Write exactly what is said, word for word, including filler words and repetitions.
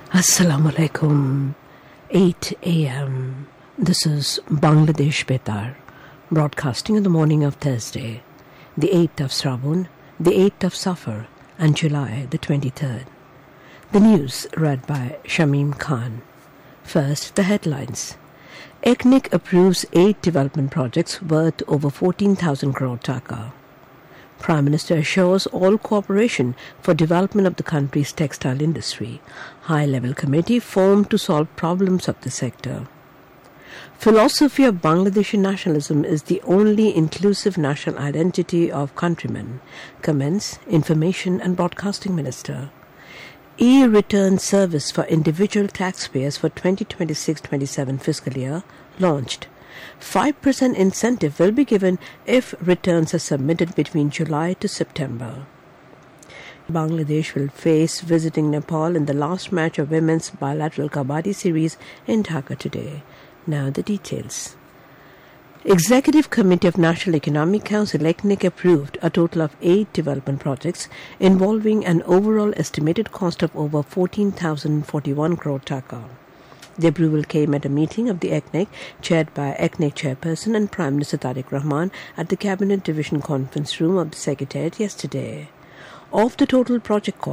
Assalamu alaikum. eight a.m. This is Bangladesh Betar, broadcasting in the morning of Thursday, the eighth of Sravan, the eighth of Safar, and July the twenty-third. The news read by Shamim Khan. First, the headlines. E C N I C approves eight development projects worth over fourteen thousand crore taka. Prime Minister assures all cooperation for development of the country's textile industry. High-level committee formed to solve problems of the sector. Philosophy of Bangladeshi nationalism is the only inclusive national identity of countrymen, comments Information and Broadcasting Minister. E-return service for individual taxpayers for twenty twenty-six twenty-seven fiscal year launched. five percent incentive will be given if returns are submitted between July to September. Bangladesh will face visiting Nepal in the last match of women's bilateral Kabaddi series in Dhaka today. Now the details. Executive Committee of National Economic Council E C N I C approved a total of eight development projects involving an overall estimated cost of over fourteen thousand forty-one crore taka. The approval came at a meeting of the E C N I C chaired by E C N I C Chairperson and Prime Minister Tariq Rahman at the Cabinet Division Conference Room of the Secretariat yesterday. Of the total project cost,